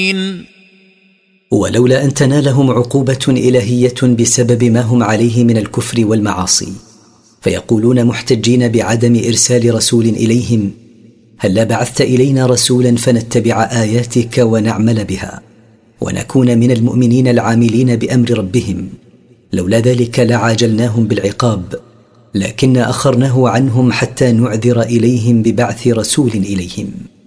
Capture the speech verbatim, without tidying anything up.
ولولا أن تنالهم عقوبة إلهية بسبب ما هم عليه من الكفر والمعاصي، فيقولون محتجين بعدم إرسال رسول إليهم: هلا بعثت إلينا رسولا فنتبع آياتك ونعمل بها ونكون من المؤمنين العاملين بأمر ربهم، لولا ذلك لعاجلناهم بالعقاب، لكن أخرناه عنهم حتى نعذر إليهم ببعث رسول إليهم.